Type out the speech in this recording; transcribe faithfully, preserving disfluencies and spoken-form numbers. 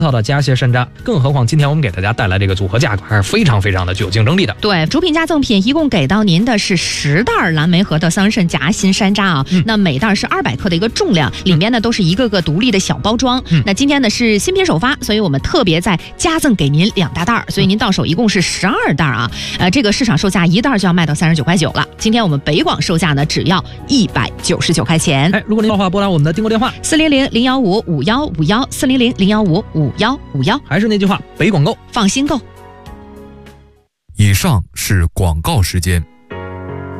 套的加蟹山楂，更何况今天我们给大家带来这个组合价格还是非常非常的具有竞争力的。 对，主品加赠品一共给到您的是十袋蓝莓核桃桑葚夹心山楂啊，嗯、那每袋是二百克的一个重量，里面呢都是一个个独立的小包装。嗯、那今天呢是新品首发，所以我们特别再加赠给您两大袋，所以您到手一共是十二袋啊。呃，这个市场售价一袋就要卖到三十九块九了，今天我们北广售价呢只要一百九十九块钱。 哎，如果您的话，拨打我们的订购电话四零零零幺五五幺五幺四零零零幺五五幺五幺。 还是那句话，北广购， 放心购。 以上是广告时间。